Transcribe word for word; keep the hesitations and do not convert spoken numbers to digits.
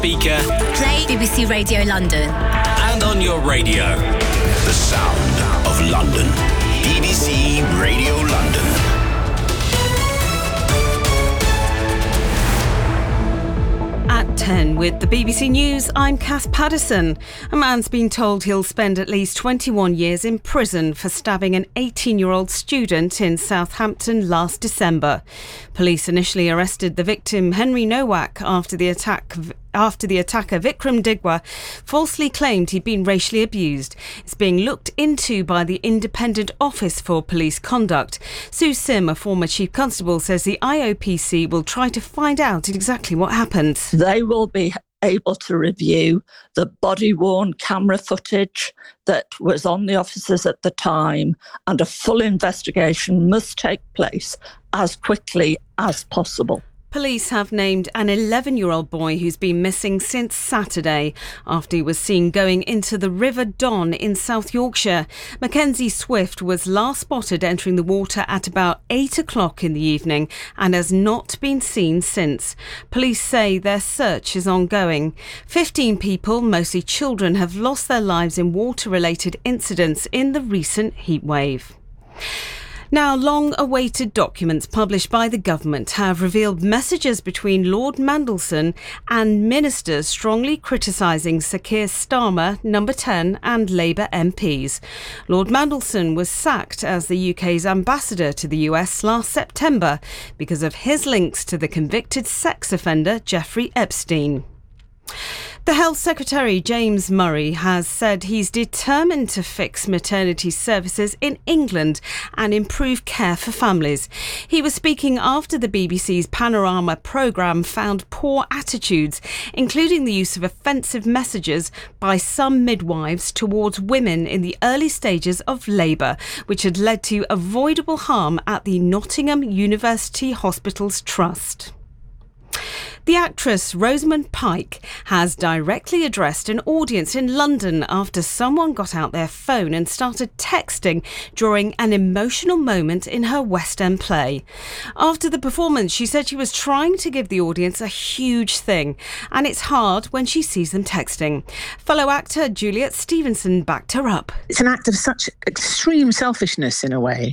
speaker. Play B B C Radio London. And on your radio. The sound of London. B B C Radio London. At ten with the B B C News, I'm Kath Paddison. A man's been told he'll spend at least twenty-one years in prison for stabbing an eighteen-year-old student in Southampton last December. Police initially arrested the victim, Henry Nowak, after the attack after the attacker, Vikram Digwa, falsely claimed he'd been racially abused. It's being looked into by the Independent Office for Police Conduct. Sue Sim, a former chief constable, says the I O P C will try to find out exactly what happened. They will be able to review the body-worn camera footage that was on the officers at the time, and a full investigation must take place as quickly as possible. Police have named an eleven-year-old boy who's been missing since Saturday after he was seen going into the River Don in South Yorkshire. Mackenzie Swift was last spotted entering the water at about eight o'clock in the evening and has not been seen since. Police say their search is ongoing. Fifteen people, mostly children, have lost their lives in water-related incidents in the recent heatwave. Now, long-awaited documents published by the government have revealed messages between Lord Mandelson and ministers strongly criticising Sir Keir Starmer, Number ten, and Labour M Ps. Lord Mandelson was sacked as the U K's ambassador to the U S last September because of his links to the convicted sex offender Jeffrey Epstein. The Health Secretary, James Murray, has said he's determined to fix maternity services in England and improve care for families. He was speaking after the B B C's Panorama programme found poor attitudes, including the use of offensive messages by some midwives towards women in the early stages of labour, which had led to avoidable harm at the Nottingham University Hospitals Trust. The actress Rosamund Pike has directly addressed an audience in London after someone got out their phone and started texting during an emotional moment in her West End play. After the performance, she said she was trying to give the audience a huge thing, and it's hard when she sees them texting. Fellow actor Juliet Stevenson backed her up. It's an act of such extreme selfishness in a way.